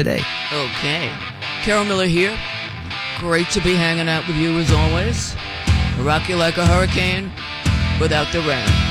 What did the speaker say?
today. Okay. Carol Miller here. Great to be hanging out with you as always. Rock you like a hurricane without the rain.